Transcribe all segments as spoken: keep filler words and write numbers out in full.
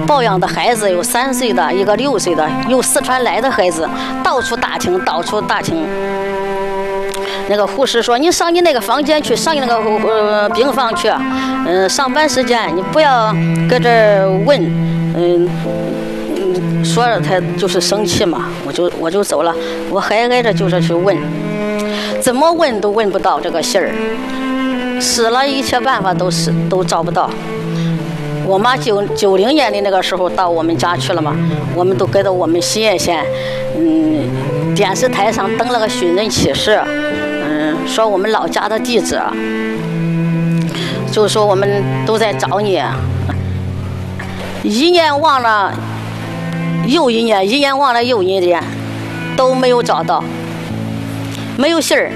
抱养的孩子有三岁的，一个六岁的，有四川来的孩子，到处打听，到处打听。那个护士说：“你上你那个房间去，上你那个呃病房去，嗯、呃，上班时间你不要搁这儿问，嗯、呃，说着他就是生气嘛，我就我就走了，我还挨着就是去问，怎么问都问不到这个信儿，使了一切办法都是都找不到。我妈九九零年的那个时候到我们家去了嘛，我们都给到我们西安县，嗯，电视台上登了个寻人启事。”说我们老家的地址，就说我们都在找你，一年忘了又一年，一年忘了又一年，都没有找到，没有信儿，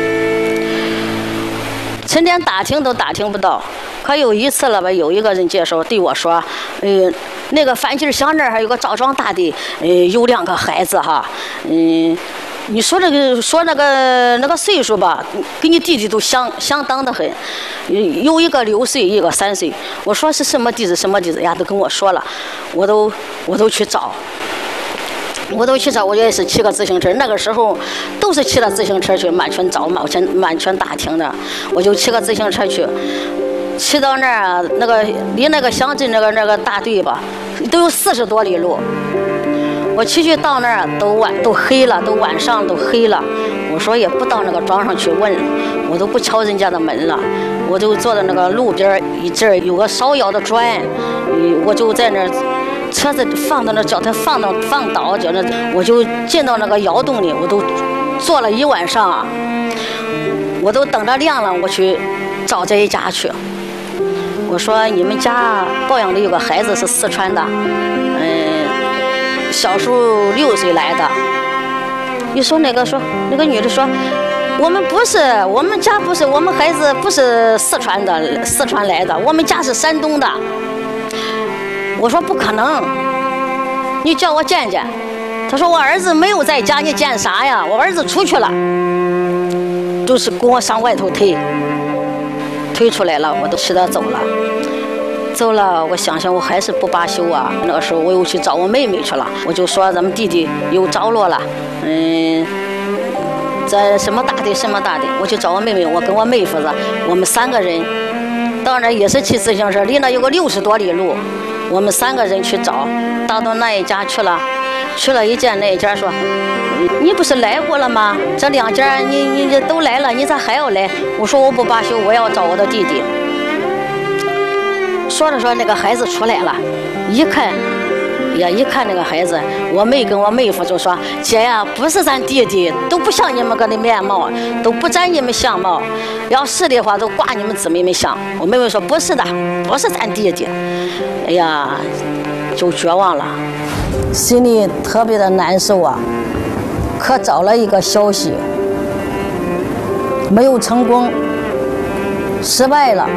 成天打听都打听不到。可有一次了吧，有一个人介绍对我说，呃，那个范金乡那儿还有个赵庄大的，呃，有两个孩子哈，嗯。你说这个说那个那个岁数吧，跟你弟弟都相相当的很，有一个六岁，一个三岁。我说是什么地址什么地址呀，都跟我说了，我都我都去找，我都去找，我也是骑个自行车。那个时候都是骑着自行车去满圈找、满圈满圈打听的，我就骑个自行车去，骑到那儿那个离那个乡镇那个那个大队吧，都有四十多里路。我骑去到那儿都晚都黑了，都晚上都黑了。我说也不到那个庄上去问，我都不敲人家的门了，我就坐在那个路边一这儿有个烧窑的砖，我就在那儿，车子放到那叫他放到放倒，叫那我就进到那个窑洞里，我都坐了一晚上，我都等着亮了，我去找这一家去。我说你们家抱养的有个孩子是四川的，嗯。小时候六岁来的，你说那个说那个女的说，我们不是，我们家不是，我们孩子不是四川的，四川来的，我们家是山东的。我说不可能，你叫我见见。他说我儿子没有在家，你见啥呀？我儿子出去了，就是给我上外头推，推出来了，我都气得走了。走了，我想想我还是不罢休啊。那个时候我又去找我妹妹去了，我就说咱们弟弟有着落了，嗯，在什么大的什么大的，我去找我妹妹，我跟我妹夫子，我们三个人，到那也是骑自行车，离那有个六十多里路，我们三个人去找，到到那一家去了，去了一见那一家说，你不是来过了吗？这两家你你都来了，你咋还要来？我说我不罢休，我要找我的弟弟。说着说那个孩子出来了，一看呀一看那个孩子，我妹跟我妹夫就说，姐呀，不是咱弟弟，都不像你们个的面貌，都不沾你们相貌，要是的话都挂你们姊妹们相。我妹妹说不是的，不是咱弟弟。哎呀，就绝望了，心里特别的难受啊。可找了一个消息，没有成功，失败了，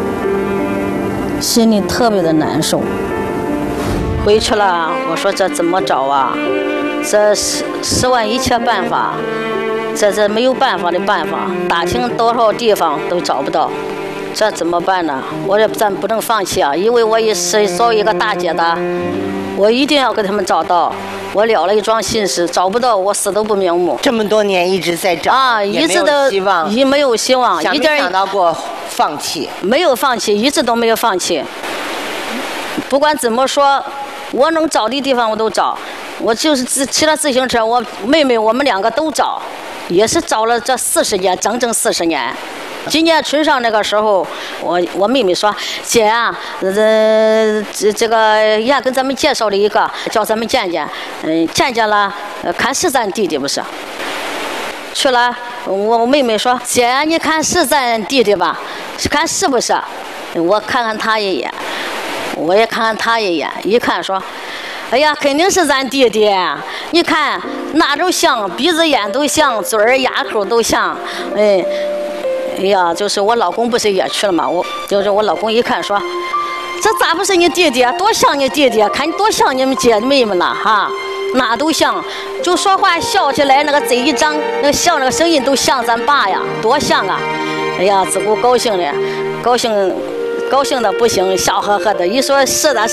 心里特别的难受。回去了，我说这怎么找啊？这十十万一切办法，这这没有办法的办法，打听多少地方都找不到，这怎么办呢？我也咱不能放弃啊，因为我也是作为一个大姐的，我一定要给他们找到。我了了一桩心事，找不到我死都不瞑目。 这么多年一直在找啊，一直都希望， 一没有希望， 想没想到过放弃？ 没有放弃，一直都没有放弃。不管怎么说，我能找的地方我都找。我就是自骑了自行车，我妹妹我们两个都找，也是找了这四十年，整整四十年。今年春上那个时候，我我妹妹说：“姐啊，呃，这这个呀，跟咱们介绍了一个，叫咱们见见，嗯，见见了，呃，看是咱弟弟不是？去了，我我妹妹说：姐啊，你看是咱弟弟吧？看是不是？我看看他一眼，我也看看他一眼，一看说。”哎呀，肯定是咱弟弟！你看哪都像，鼻子眼都像，嘴儿牙口都像。哎，哎呀，就是我老公不是也去了嘛？我就是我老公一看说，这咋不是你弟弟啊？多像你弟弟啊！看你多像你们姐妹们了哈，哪都像，就说话笑起来那个嘴一张，那个笑那个声音都像咱爸呀，多像啊！哎呀，自古高兴的，高兴高兴的不行，笑呵呵的，一说是的。